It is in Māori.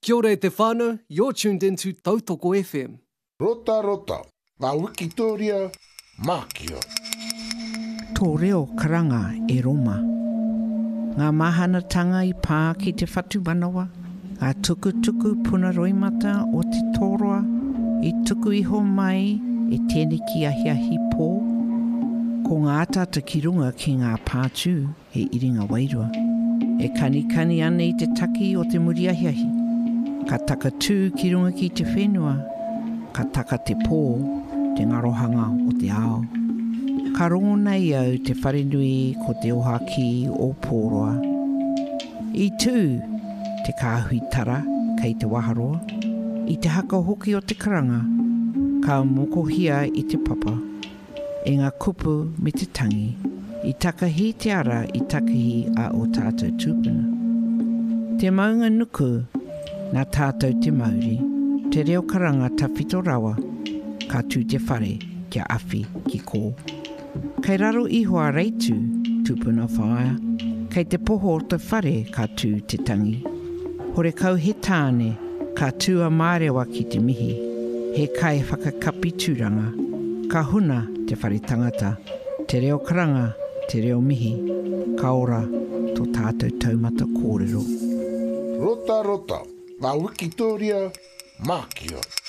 Kia ora e te whānau, you're tuned into Tautoko FM. Rota rota, ngā Wikitoria, Mākia. Tō reo karanga e Roma. Ngā mahanatanga I pā ki te whatu manawa, ngā tukutuku puna roimata o te tōroa, I tuku iho mai e tēne ki ahiahi pō. Ko ngā atata ki runga ki ngā pātū he iringa wairua. E kani ane I te taki o te muri ahiahi. Ka taka tū ki runga ki te whenua, ka taka te pō, te ngarohanga o te ao. Ka rongo nei au te wharenui ko te ohaki o pōroa. I tū te kāhui tara kei te waharoa. I te haka hoki o te karanga, ka mokohia I te papa. E ngā kupu me te tangi, I takahi te ara I takahi a o tātou tūpuna. Te maunga nuku, nā tātou te mauri, te reo karanga tawhito rawa, ka tū te whare kia awhi ki kō. Kei raro ihoa reitu, tūpuna whaia, kei te poho o te whare ka tū te tangi. Hore kau he tāne, ka tūa mārewa ki te mihi, he kai whakakapi tūranga, ka huna te whare tangata, te reo karanga, te reo mihi, ka ora tō tātou taumata kōrero. Rota rota, ngā Wikitoria, Mākia.